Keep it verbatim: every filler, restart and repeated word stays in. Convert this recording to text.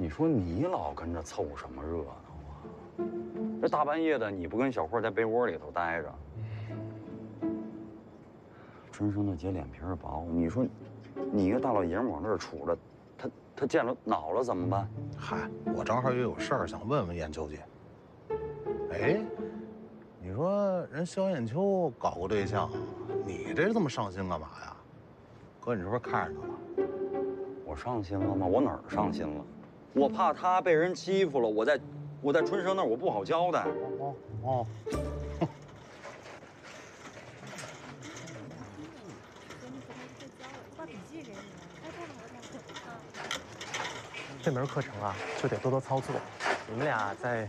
你说你老跟着凑什么热闹啊？这大半夜的，你不跟小慧在被窝里头待着？春生的姐脸皮儿薄，你说，你一个大老爷们往这儿杵着，他他见了恼了怎么办？ 嗨，我正好也有事儿想问问燕秋姐。哎，你说人萧燕秋搞个对象，你这这么上心干嘛呀？哥，你是不是看上他了？ 我上心了吗？我哪儿上心了？我怕他被人欺负了，我在，我在春生那儿我不好交代。 哦哦。 这门课程啊，就得多多操作。你们俩在